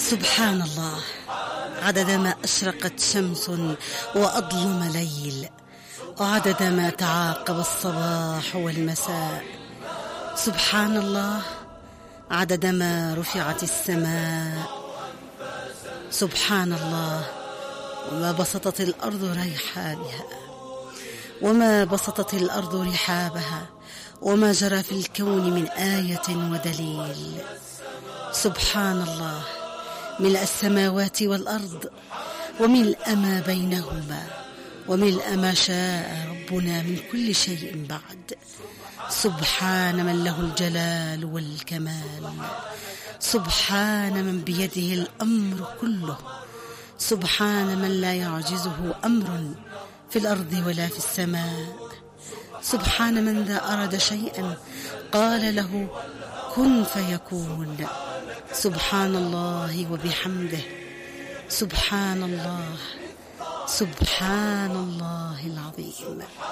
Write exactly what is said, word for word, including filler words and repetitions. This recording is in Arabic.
سبحان الله عدد ما أشرقت شمس وأظلم ليل، وعدد ما تعاقب الصباح والمساء. سبحان الله عدد ما رفعت السماء. سبحان الله وما بسطت الأرض ريحانها، وما بسطت الأرض رحابها، وما جرى في الكون من آية ودليل. سبحان الله ملء السماوات والأرض وملء ما بينهما وملء ما شاء ربنا من كل شيء بعد. سبحان من له الجلال والكمال، سبحان من بيده الأمر كله، سبحان من لا يعجزه أمر في الأرض ولا في السماء. سبحان من إذا أراد شيئا قال له كن فيكون. سبحان الله وبحمده، سبحان الله، سبحان الله العظيم.